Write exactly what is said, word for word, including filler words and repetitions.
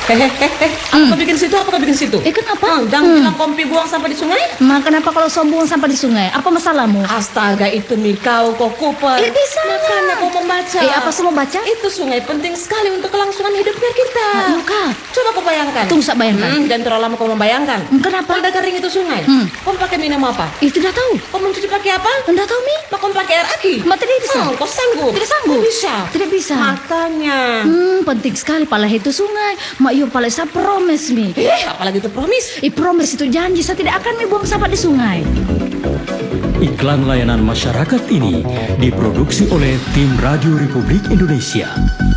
Hehehe, apa kau bikin situ? Apa kau bikin situ? Eh, kenapa? Ah, jangan bilang kompi buang sampah di sungai. Ma, kenapa kalau sombong sampah di sungai? Apa masalahmu? Astaga, itu nih kau kok Cooper. Eh, bisa Makanya lah. kau membaca. Eh, apa semua baca? Itu sungai penting sekali untuk kelangsungan hidupnya kita. Ah, iya kah? Coba kau bayangkan. Tunggu, saya bayangkan. Hmm, dan terlalu lama kau membayangkan. Hmm, kenapa? Kalau udah kering itu sungai, Hmm. kau pakai minum apa? Eh, tidak tahu. Kau mencuci pakai apa? Tidak tahu, Mi. Kau pakai air aki? Ma, tidak bisa. Hmm, kau sanggup? Tidak sanggup. Kau bisa? Tidak bisa. Makanya. Hmm, penting sekali pala itu sungai. Mak yo pala saya promise mi. Eh, apalagi itu promise. Eh, promise itu janji saya tidak akan mi buang sampah di sungai. Iklan layanan masyarakat ini diproduksi oleh tim Radio Republik Indonesia.